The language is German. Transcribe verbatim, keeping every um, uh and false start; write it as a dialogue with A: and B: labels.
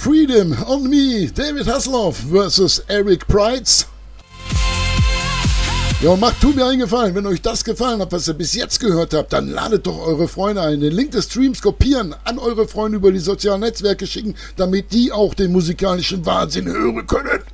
A: Freedom on Me, David Hasselhoff versus Eric Prydz. Ja, macht, tut mir einen Gefallen, wenn euch das gefallen hat, was ihr bis jetzt gehört habt, dann ladet doch eure Freunde ein. Den Link des Streams kopieren, an eure Freunde über die sozialen Netzwerke schicken, damit die auch den musikalischen Wahnsinn hören können.